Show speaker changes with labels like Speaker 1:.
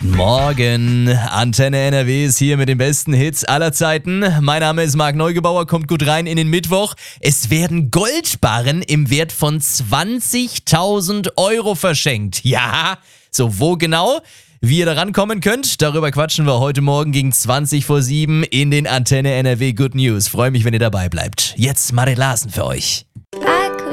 Speaker 1: Guten Morgen, Antenne NRW ist hier mit den besten Hits aller Zeiten. Mein Name ist Marc Neugebauer, kommt gut rein in den Mittwoch. Es werden Goldbarren im Wert von 20.000 Euro verschenkt. Ja, so wo genau? Wie ihr da rankommen könnt, darüber quatschen wir heute Morgen gegen 20 vor 7 in den Antenne NRW Good News. Freue mich, wenn ihr dabei bleibt. Jetzt Marit Larsen für euch.